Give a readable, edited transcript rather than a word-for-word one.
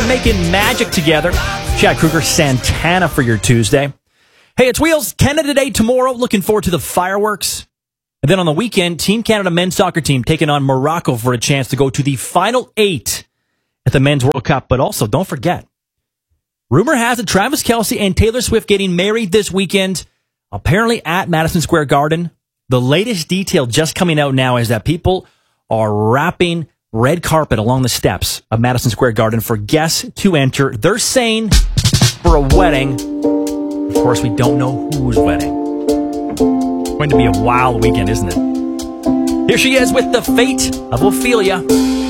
are making magic together. Chad Kruger, Santana for your Tuesday. Hey, it's Wheels. Canada Day tomorrow. Looking forward to the fireworks. And then on the weekend, Team Canada men's soccer team taking on Morocco for a chance to go to the Final 8 at the Men's World Cup. But also, don't forget, rumor has it Travis Kelce and Taylor Swift getting married this weekend, apparently at Madison Square Garden. The latest detail just coming out now is that people are wrapping red carpet along the steps of Madison Square Garden for guests to enter. They're saying for a wedding. Of course, we don't know whose wedding. Going to be a wild weekend, isn't it? Here she is with The Fate of Ophelia.